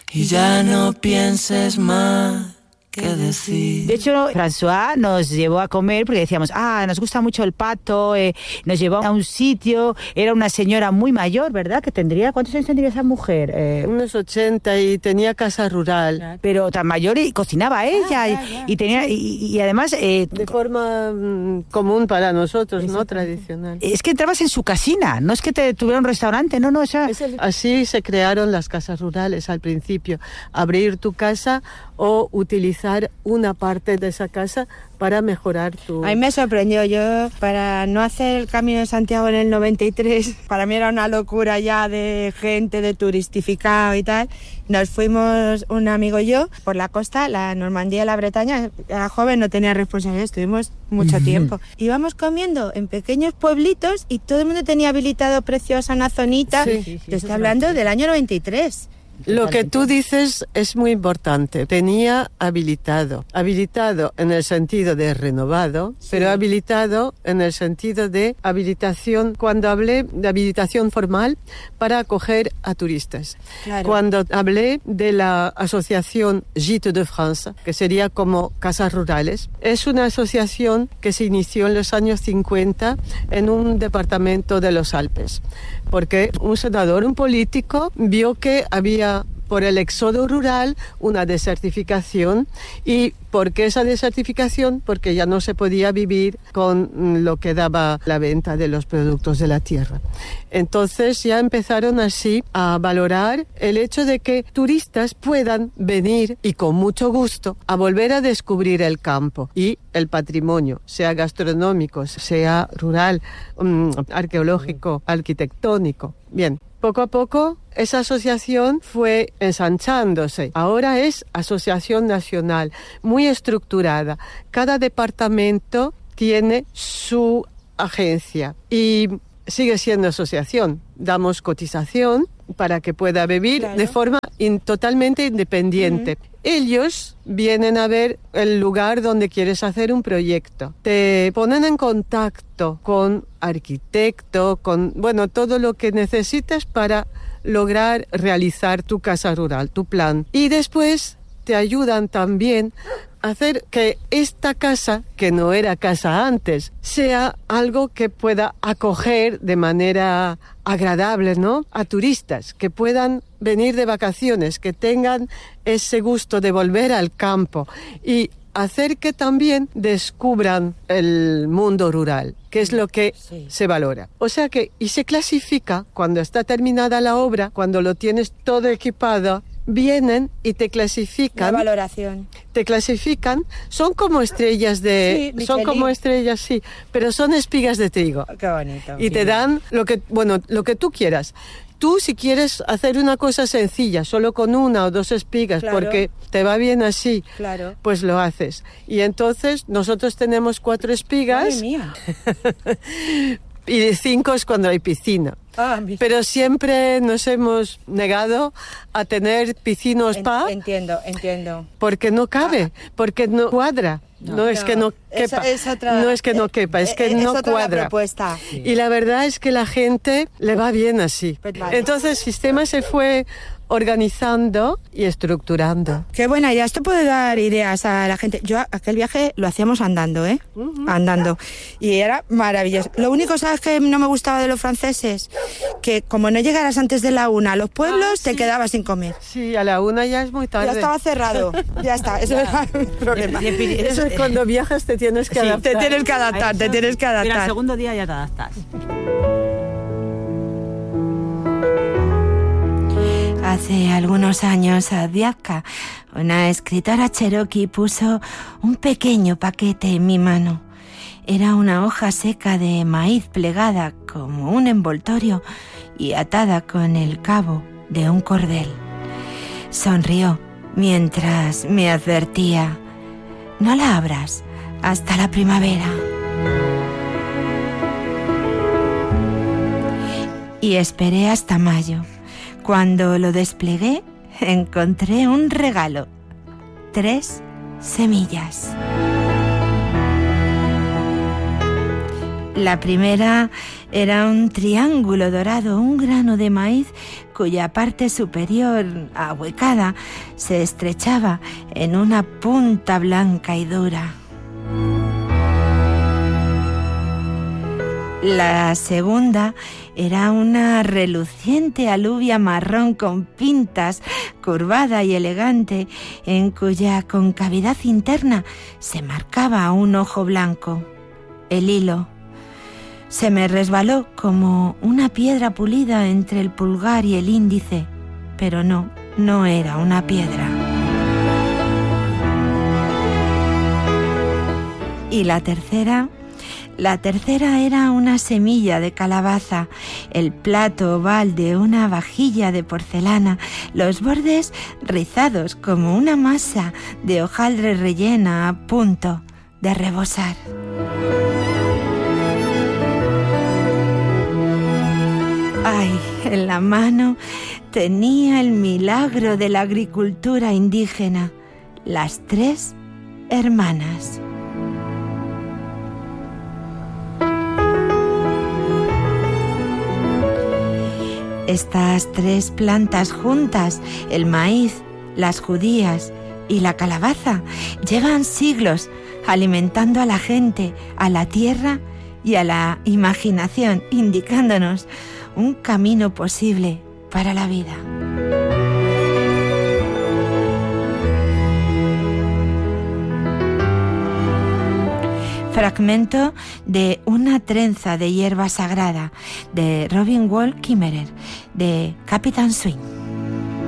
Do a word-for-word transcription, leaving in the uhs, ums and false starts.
y ya no pienses más qué decir. De hecho, François nos llevó a comer porque decíamos, ah, nos gusta mucho el pato, eh, nos llevó a un sitio, era una señora muy mayor, ¿verdad? Que tendría, ¿cuántos años tendría esa mujer? Eh, Unos ochenta y tenía casa rural. Claro. Pero tan mayor y cocinaba ella ah, ya, ya. Y, y tenía y, y además... Eh, de forma mm, común para nosotros, ¿no? Tradicional. Es que entrabas en su casina, no es que te tuviera un restaurante, no, no, o sea... el... Así se crearon las casas rurales al principio, abrir tu casa o utilizar una parte de esa casa para mejorar tu... A mí me sorprendió, yo para no hacer el Camino de Santiago en el noventa y tres, para mí era una locura ya de gente, de turistificado y tal, nos fuimos un amigo y yo por la costa, la Normandía y la Bretaña, era joven, no tenía responsabilidad, estuvimos mucho tiempo. Íbamos comiendo en pequeños pueblitos y todo el mundo tenía habilitado preciosa una zonita, sí, sí, sí, te estoy hablando del año noventa y tres. Lo que tú dices es muy importante. Tenía habilitado. Habilitado en el sentido de renovado, sí. Pero habilitado en el sentido de habilitación, cuando hablé de habilitación formal para acoger a turistas. Claro. Cuando hablé de la asociación Gîtes de France, que sería como casas rurales, es una asociación que se inició en los años cincuenta en un departamento de los Alpes, porque un senador, un político, vio que había por el éxodo rural una desertificación. ¿Y por qué esa desertificación? Porque ya no se podía vivir con lo que daba la venta de los productos de la tierra. Entonces ya empezaron así a valorar el hecho de que turistas puedan venir y con mucho gusto a volver a descubrir el campo y el patrimonio, sea gastronómico, sea rural, um, arqueológico, arquitectónico. Bien. Poco a poco esa asociación fue ensanchándose. Ahora es asociación nacional, muy estructurada. Cada departamento tiene su agencia y sigue siendo asociación. Damos cotización para que pueda vivir claro. de forma in, totalmente independiente. Uh-huh. Ellos vienen a ver el lugar donde quieres hacer un proyecto. Te ponen en contacto con arquitecto, con, bueno, todo lo que necesites para lograr realizar tu casa rural, tu plan. Y después te ayudan también a hacer que esta casa, que no era casa antes, sea algo que pueda acoger de manera agradable, ¿no?, a turistas, que puedan venir de vacaciones, que tengan ese gusto de volver al campo y hacer que también descubran el mundo rural, que es lo que sí. se valora. O sea que, y se clasifica, cuando está terminada la obra, cuando lo tienes todo equipado, vienen y te clasifican. La valoración. Te clasifican, son como estrellas de... Sí, son como estrellas, sí, pero son espigas de trigo. Qué bonito. Y sí. te dan lo que, bueno, lo que tú quieras. Tú, si quieres hacer una cosa sencilla, solo con una o dos espigas, claro. porque te va bien así, claro. pues lo haces. Y entonces nosotros tenemos cuatro espigas. ¡Madre mía! Y cinco es cuando hay piscina. Ah, pero siempre nos hemos negado a tener piscinos en, pa. Entiendo, entiendo. Porque no cabe, ah. porque no cuadra. No, no es no, que no quepa. Es, es otra, no es que no quepa, es que es, no es otra cuadra. Propuesta. Sí. Y la verdad es que la gente le va bien así. Vale. Entonces el sistema se fue organizando y estructurando. Qué buena idea. Esto puede dar ideas a la gente. Yo aquel viaje lo hacíamos andando, ¿eh? Uh-huh. Andando. Y era maravilloso. Lo único, ¿sabes?, que no me gustaba de los franceses, que como no llegaras antes de la una a los pueblos, ah, sí. te quedabas sin comer. Sí, a la una ya es muy tarde. Ya estaba cerrado. Ya está. Eso era el problema. Eso es cuando viajas te tienes que sí, adaptar. Te tienes que adaptar, te tienes que adaptar. Pero al segundo día ya te adaptas. Hace algunos años, Aviadka, una escritora cherokee, puso un pequeño paquete en mi mano. Era una hoja seca de maíz plegada como un envoltorio y atada con el cabo de un cordel. Sonrió mientras me advertía: no la abras hasta la primavera. Y esperé hasta mayo. Cuando lo desplegué, encontré un regalo. Tres semillas. La primera era un triángulo dorado, un grano de maíz cuya parte superior, ahuecada, se estrechaba en una punta blanca y dura. La segunda era una reluciente alubia marrón con pintas, curvada y elegante, en cuya concavidad interna se marcaba un ojo blanco. El hilo se me resbaló como una piedra pulida entre el pulgar y el índice, pero no, no era una piedra. Y la tercera, la tercera era una semilla de calabaza, el plato oval de una vajilla de porcelana, los bordes rizados como una masa de hojaldre rellena a punto de rebosar. Ay, en la mano tenía el milagro de la agricultura indígena, las tres hermanas. Estas tres plantas juntas, el maíz, las judías y la calabaza, llevan siglos alimentando a la gente, a la tierra y a la imaginación, indicándonos un camino posible para la vida. Fragmento de Una trenza de hierba sagrada, de Robin Wall Kimmerer, de Captain Swing.